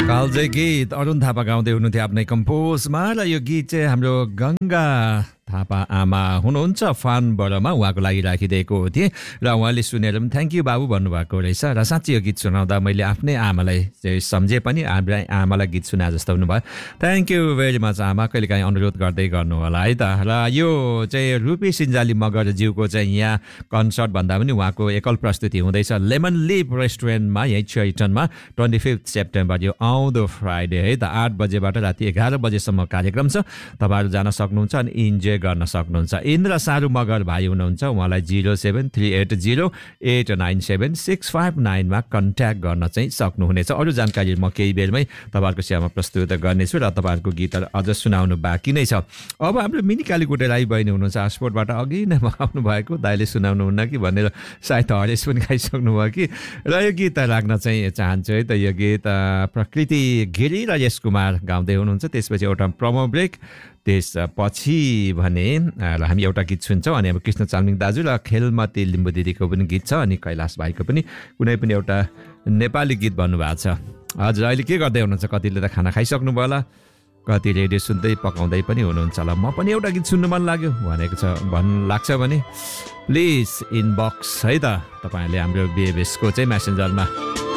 कालजै गीत अरुण थापा गाउँदै हुनुहुन्थ्यो आफ्नै कम्पोजमा र यो गीत चाहिँ हाम्रो गङ्गा थापा आमा हुनुहुन्छ फानबरमा उहाँको लागि राखिदिएको थिएँ र उहाँले सुनेर पनि थ्याङ्क यू बाबु भन्नुभएको रहेछ र साँच्चै यो गीत सुनाउँदा मैले आफ्नै आमालाई चाहिँ सम्झेँ पनि आमालाई गीत सुनाए जस्तो हुनुभयो थ्याङ्क यू भेरी मच आमा कहिलेकाहीँ अनुरोध गर्दै गर्नु होला है त र यो चाहिँ रुपी सिन्जाली मगरज्यूको चाहिँ यहाँ कन्सर्ट भन्दा पनि उहाँको एकल प्रस्तुति हुँदैछ लेमन लिफ रेस्टुरेन्टमा यहीँ चैटनमा 25 सेप्टेम्बर यो आउँदो फ्राइडे है त 8 बजेबाट राति 11 बजेसम्म कार्यक्रम छ तपाईँहरू जान सक्नुहुन्छ अनि इन्जोय गर्न सक्नुहुन्छ इन्द्र सारू मगर भाइ हुनुहुन्छ उहाँलाई 07380897 मा कन्ट्याक्ट गर्न चाहिँ सक्नुहुनेछ अरू जानकारी म केही बेरमै तपाईँहरूको सेवामा प्रस्तुत गर्नेछु र तपाईँहरूको गीतहरू अझ सुनाउनु बाँकी नै छ अब हाम्रो मिनी कालीकोटे राई बहिनी हुनुहुन्छ आसपोर्टबाट अघि नै मगाउनु भएको दाइले सुनाउनु हुन्न कि भनेर सायद हरेस पनि खाइसक्नु भयो कि र यो गीत राख्न चाहिँ चाहन्छु है त यो गीत प्रकृति गिरी र यश कुमार गाउँदै हुनुहुन्छ त्यसपछि एउटा प्रोमो ब्रेक त्यसपछि भने हामी एउटा गीत सुन्छौँ अनि अब कृष्ण चामलिङ दाजु र खेलमती लिम्बू दिदीको पनि गीत छ अनि कैलाश भाइको पनि कुनै पनि एउटा नेपाली गीत भन्नुभएको छ हजुर अहिले के गर्दै हुनुहुन्छ कतिले त खाना खाइसक्नु भयो होला कति रेडियो सुन्दै पकाउँदै पनि हुनुहुन्छ होला म पनि एउटा गीत सुन्नु मन लाग्यो भनेको छ भन्नु लाग्छ भने प्लिज इनबक्स है त तपाईँहरूले हाम्रो बिएबएसको चाहिँ मेसेन्जरमा